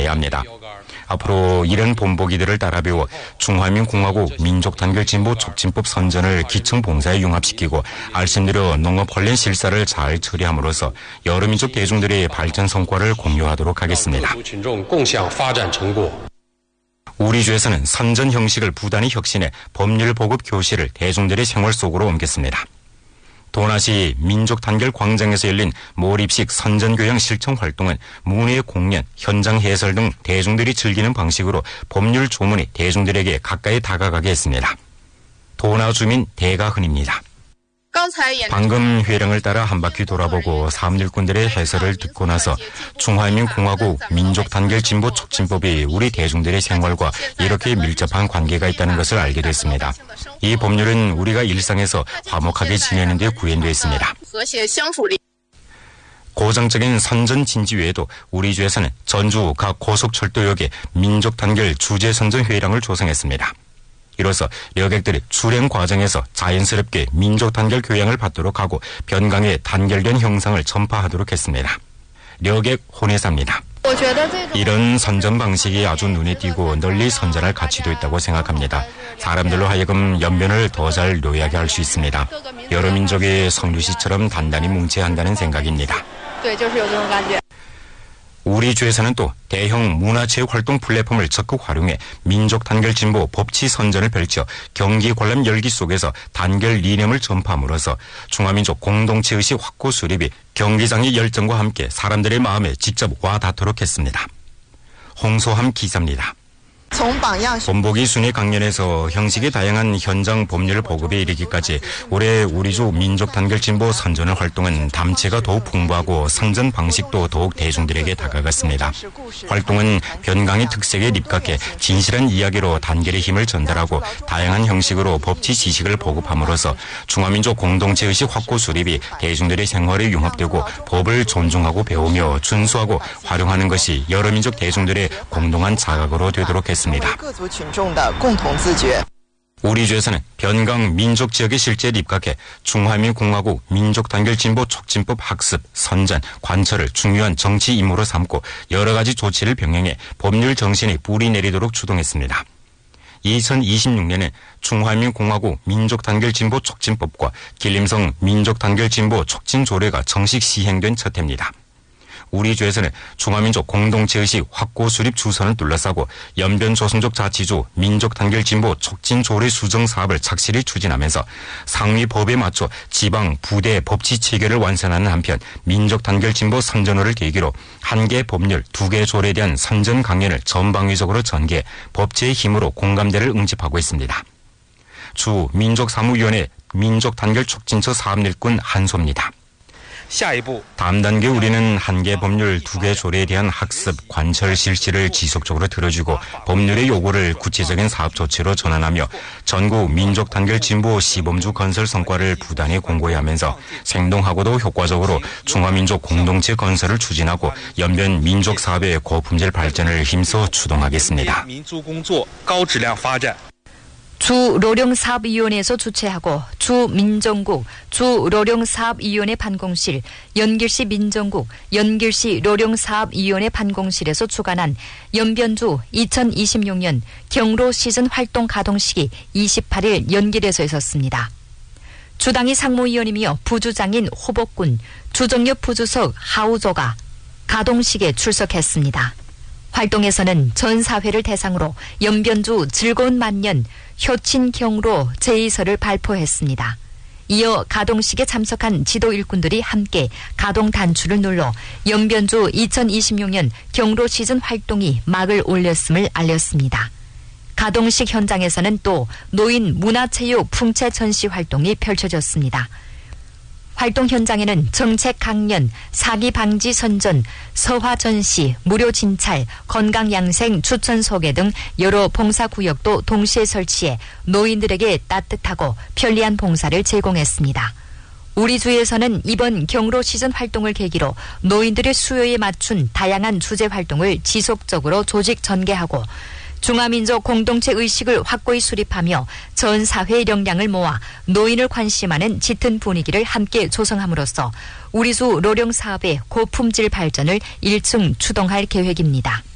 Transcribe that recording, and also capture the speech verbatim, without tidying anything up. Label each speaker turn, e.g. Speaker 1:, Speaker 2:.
Speaker 1: 지켜야 합니다. 앞으로 이런 본보기들을 따라 배워 중화민공화국 민족단결진보 촉진법 선전을 기청 봉사에 융합시키고 알심들여 농업 관련 실사를 잘 처리함으로써 여러 민족 대중들의 발전 성과를 공유하도록 하겠습니다. 우리 주에서는 선전 형식을 부단히 혁신해 법률 보급 교실을 대중들의 생활 속으로 옮겼습니다. 도나시 민족단결 광장에서 열린 몰입식 선전교양 실천 활동은 문예 공연, 현장 해설 등 대중들이 즐기는 방식으로 법률 조문이 대중들에게 가까이 다가가게 했습니다. 도나 주민 대가흔입니다. 방금 회령을 따라 한 바퀴 돌아보고 사업일꾼들의 해설을 듣고 나서 중화민공화국 민족단결진보 촉진법이 우리 대중들의 생활과 이렇게 밀접한 관계가 있다는 것을 알게 됐습니다. 이 법률은 우리가 일상에서 화목하게 지내는 데 구현되어 있습니다. 고정적인 선전 진지 외에도 우리 주에서는 전주 각 고속철도역에 민족단결 주제선전 회랑을 조성했습니다. 이로써 여객들이 출행 과정에서 자연스럽게 민족단결 교양을 받도록 하고 변강의 단결된 형상을 전파하도록 했습니다. 여객 혼회사입니다. 이런 선전 방식이 아주 눈에 띄고 널리 선전할 가치도 있다고 생각합니다. 사람들로 하여금 연변을 더 잘 요약하게 할 수 있습니다. 여러 민족의 성류시처럼 단단히 뭉쳐야 한다는 생각입니다. 우리 주에서는 또 대형 문화체육활동 플랫폼을 적극 활용해 민족단결진보 법치 선전을 펼쳐 경기 관람 열기 속에서 단결理念을 전파함으로써 중화민족 공동체의식 확고 수립이 경기장의 열정과 함께 사람들의 마음에 직접 와닿도록 했습니다. 홍소함 기사입니다. 본보기 순회 강연에서 형식이 다양한 현장 법률 보급에 이르기까지 올해 우리주 민족단결진보 선전을 활동은 담체가 더욱 풍부하고 선전 방식도 더욱 대중들에게 다가갔습니다. 활동은 변강의 특색에 입각해 진실한 이야기로 단결의 힘을 전달하고 다양한 형식으로 법치 지식을 보급함으로써 중화민족 공동체의식 확고 수립이 대중들의 생활에 융합되고 법을 존중하고 배우며 준수하고 활용하는 것이 여러 민족 대중들의 공동한 자각으로 되도록 했습니다. 우리 주에서는 변강 민족 지역의 실제에 입각해 중화민공화국 민족단결진보 촉진법 학습, 선전, 관철을 중요한 정치 임무로 삼고 여러 가지 조치를 병행해 법률 정신이 뿌리 내리도록 주동했습니다. 이천이십육 년에 중화민공화국 민족단결진보 촉진법과 길림성 민족단결진보 촉진조례가 정식 시행된 첫 해입니다. 우리 주에서는 중화민족 공동체의식 확고 수립 주선을 둘러싸고 연변 조선족 자치주 민족단결진보 촉진조례 수정 사업을 착실히 추진하면서 상위 법에 맞춰 지방 부대 법치 체계를 완성하는 한편 민족단결진보 선전호를 계기로 한 개 법률, 두 개 조례에 대한 선전 강연을 전방위적으로 전개, 법제의 힘으로 공감대를 응집하고 있습니다. 주 민족사무위원회 민족단결촉진처 사업일꾼 한소입니다. 다음 단계 우리는 한 개 법률, 두 개 조례에 대한 학습, 관철 실시를 지속적으로 들어주고 법률의 요구를 구체적인 사업 조치로 전환하며 전국 민족단결진보 시범주 건설 성과를 부단히 공고히 하면서 생동하고도 효과적으로 중화민족 공동체 건설을 추진하고 연변 민족 사업의 고품질 발전을 힘써 추동하겠습니다.
Speaker 2: 주로령사업위원회에서 주최하고 주민정국, 주로령사업위원회 반공실, 연길시 민정국, 연길시 로령사업위원회 반공실에서 주관한 연변주 이천이십육 년 경로 시즌 활동 가동식이 이십팔 일 연길에서 있었습니다. 주당이 상무위원이며 부주장인 호복군, 주정엽 부주석 하우조가 가동식에 출석했습니다. 활동에서는 전 사회를 대상으로 연변주 즐거운 만년 효친경로 제의서를 발표했습니다. 이어 가동식에 참석한 지도 일꾼들이 함께 가동 단추를 눌러 연변주 이천이십육 년 경로 시즌 활동이 막을 올렸음을 알렸습니다. 가동식 현장에서는 또 노인 문화체육 풍채 전시 활동이 펼쳐졌습니다. 활동 현장에는 정책 강연, 사기 방지 선전, 서화 전시, 무료 진찰, 건강 양생 추천 소개 등 여러 봉사 구역도 동시에 설치해 노인들에게 따뜻하고 편리한 봉사를 제공했습니다. 우리 주에서는 이번 경로 시즌 활동을 계기로 노인들의 수요에 맞춘 다양한 주제 활동을 지속적으로 조직 전개하고 중화민족 공동체 의식을 확고히 수립하며 전 사회의 역량을 모아 노인을 관심하는 짙은 분위기를 함께 조성함으로써 우리주 로령 사업의 고품질 발전을 일층 추동할 계획입니다.